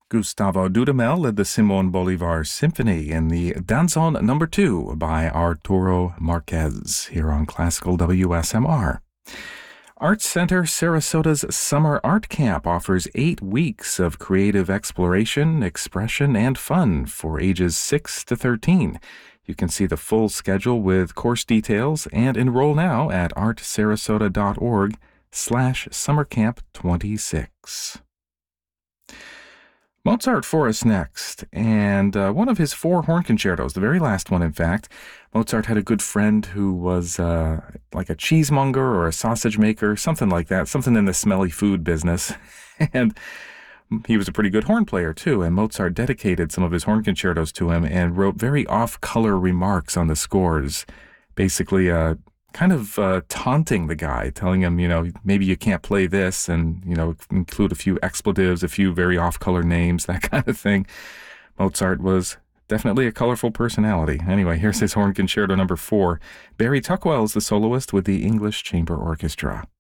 Gustavo Dudamel led the Simon Bolivar Symphony in the Danzón No. 2 by Arturo Marquez here on Classical WSMR. Arts Center Sarasota's Summer Art Camp offers 8 weeks of creative exploration, expression, and fun for ages 6 to 13. You can see the full schedule with course details and enroll now at artsarasota.org/summercamp26. Mozart for us next, and one of his 4 horn concertos, the very last one, in fact. Mozart had a good friend who was like a cheesemonger or a sausage maker, something like that, something in the smelly food business. And he was a pretty good horn player, too, and Mozart dedicated some of his horn concertos to him and wrote very off-color remarks on the scores, basically kind of taunting the guy, telling him, maybe you can't play this, and, include a few expletives, a few very off-color names, that kind of thing. Mozart was definitely a colorful personality. Anyway, here's his horn concerto number 4. Barry Tuckwell is the soloist with the English Chamber Orchestra.